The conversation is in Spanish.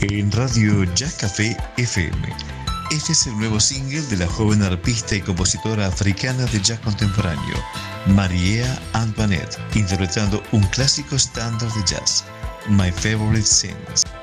en Radio Jazz Café FM. Este es el nuevo single de la joven arpista y compositora africana de jazz contemporáneo, Mariea Antoinette, interpretando un clásico estándar de jazz, My Favorite Things.